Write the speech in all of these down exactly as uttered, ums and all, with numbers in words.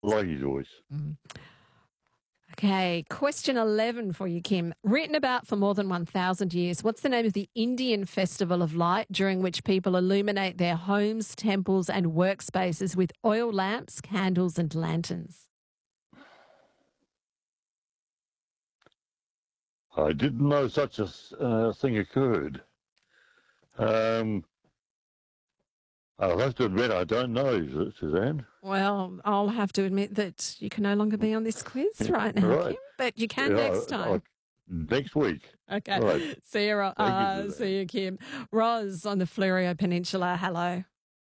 Ladies' voice. Mm. Okay, question eleven for you, Kim. Written about for more than one thousand years, what's the name of the Indian Festival of Light during which people illuminate their homes, temples and workspaces with oil lamps, candles and lanterns? I didn't know such a uh, thing occurred. Um, I'll have to admit I don't know, Suzanne. Well, I'll have to admit that you can no longer be on this quiz right now, Right. Kim, but you can Yeah, next time. I- next week. Okay. Right. See you, Ro- Thank you, uh, Suzanne. see you, Kim. Roz on the Fleurieu Peninsula. Hello.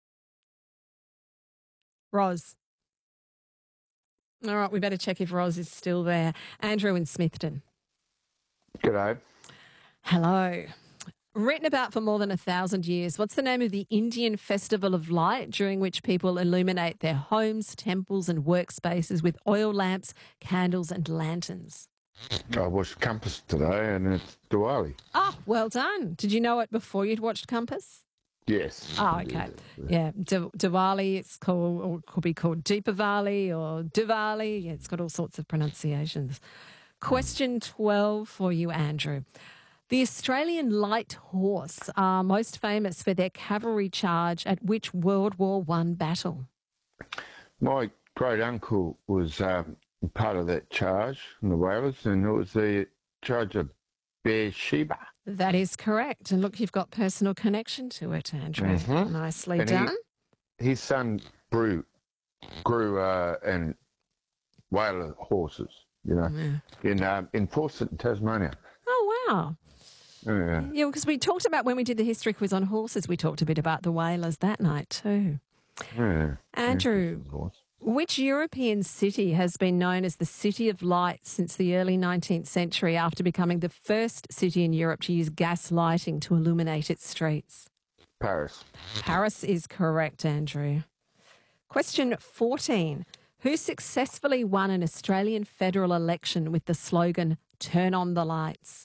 Roz. All right, we better check if Roz is still there. Andrew in Smithton. G'day. Hello. Written about for more than a thousand years, what's the name of the Indian Festival of Light during which people illuminate their homes, temples and workspaces with oil lamps, candles and lanterns? I watched Compass today and it's Diwali. Oh, well done. Did you know it before you'd watched Compass? Yes. Oh, okay. Yeah, D- Diwali, it's called, or it could be called Deepavali or Diwali. Yeah, it's got all sorts of pronunciations. Question twelve for you, Andrew. The Australian Light Horse are most famous for their cavalry charge at which World War One battle? My great uncle was um, part of that charge in the Whalers, and it was the charge of Beersheba. That is correct. And look, you've got personal connection to it, Andrew. Mhm. Nicely And he- done. His son grew, grew uh, and Whaler horses, you know, Yeah. in um, in Fawcett, Tasmania. Oh, wow. Yeah. Yeah, because we talked about when we did the history quiz on horses, we talked a bit about the whalers that night too. Yeah. Andrew, which European city has been known as the City of Light since the early nineteenth century after becoming the first city in Europe to use gas lighting to illuminate its streets? Paris. Paris is correct, Andrew. Question fourteen. Who successfully won an Australian federal election with the slogan, "Turn on the lights"?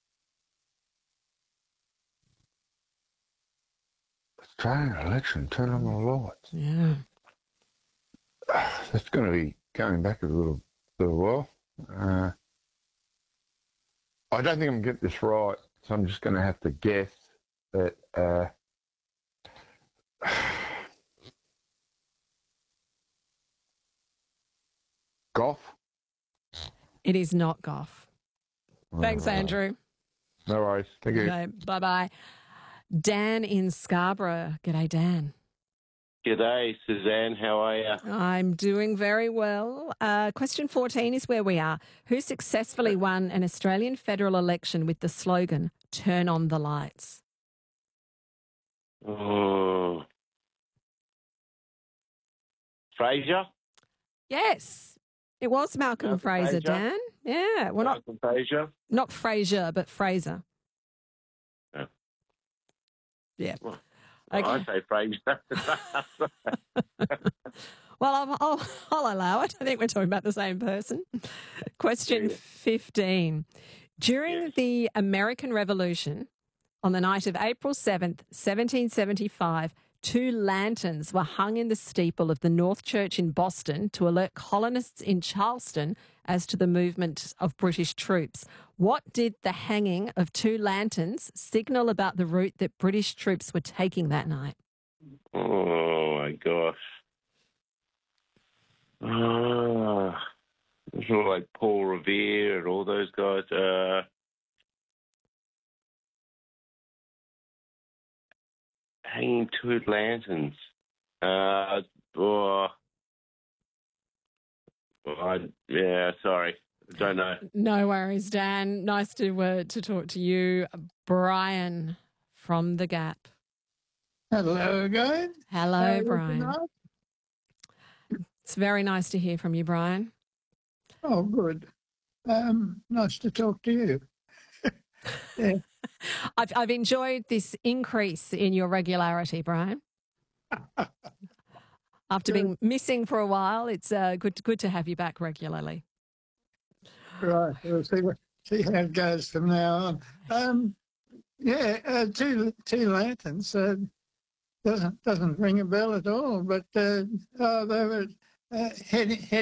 Australian election, turn on the lights. Yeah. That's going to be going back a little, little while. Uh, I don't think I'm going to get this right, so I'm just going to have to guess that uh, Gough. It is not Gough. Thanks, Oh, Andrew. No worries. Thank you. Okay, bye-bye. Dan in Scarborough. G'day, Dan. G'day, Suzanne. How are you? I'm doing very well. Uh, question fourteen is where we are. Who successfully won an Australian federal election with the slogan, "Turn on the lights"? Oh. Fraser? Yes, it was Malcolm Malcolm Fraser, Fraser. Dan. Yeah, well, not, Malcolm Fraser? not Fraser, but Fraser. Yeah. Yeah. Well, Okay. I say Fraser. Well, I'll, I'll, I'll allow it. I think we're talking about the same person. Question Yeah. fifteen. During Yes. the American Revolution, on the night of April seventh, seventeen seventy-five, two lanterns were hung in the steeple of the North Church in Boston to alert colonists in Charleston as to the movement of British troops. What did the hanging of two lanterns signal about the route that British troops were taking that night? Oh, my gosh. Ah, sort of like Paul Revere and all those guys. Uh, hanging two lanterns. Uh, oh, I, yeah, sorry. I don't know. No worries, Dan. Nice to uh, to talk to you. Brian from The Gap. Hello again. Hello, How are you Brian. tonight? It's very nice to hear from you, Brian. Oh, good. Um, nice to talk to you. Yeah. I've, I've enjoyed this increase in your regularity, Brian. After being missing for a while, it's uh, good, good to have you back regularly. Right. We'll see what, see how it goes from now on. Um, yeah, uh, two two lanterns uh, doesn't doesn't ring a bell at all. But uh, oh, they were uh, heading,